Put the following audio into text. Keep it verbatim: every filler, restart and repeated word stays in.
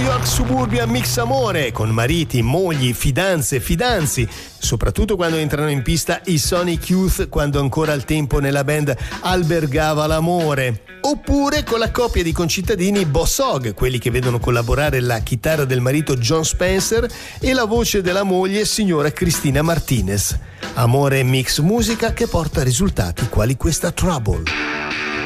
York Suburban Mix Amore, con mariti, mogli, fidanze, fidanzi, soprattutto quando entrano in pista i Sonic Youth, quando ancora al tempo nella band albergava l'amore. Oppure con la coppia di concittadini Boss Hogg, quelli che vedono collaborare la chitarra del marito John Spencer e la voce della moglie signora Cristina Martinez. Amore e mix musica che porta a risultati quali questa Trouble.